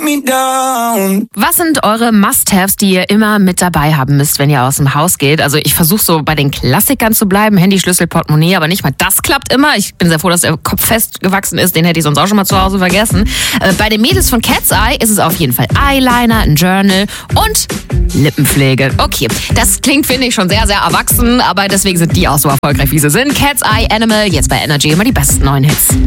me down. Was sind eure Must-Haves, die ihr immer mit dabei haben müsst, wenn ihr aus dem Haus geht? Also ich versuche so bei den Klassikern zu bleiben, Handy, Schlüssel, Portemonnaie, aber nicht mal das klappt immer. Ich bin sehr froh, dass der Kopf festgewachsen ist, den hätte ich sonst auch schon mal zu Hause vergessen. Bei den Mädels von Cat's Eye ist es auf jeden Fall Eyeliner, ein Journal und Lippenpflege. Okay, das klingt, finde ich, schon sehr, sehr erwachsen, aber deswegen sind die auch so erfolgreich, wie sie sind. Cat's Eye, Animal, jetzt bei Energy immer die besten neuen Hits.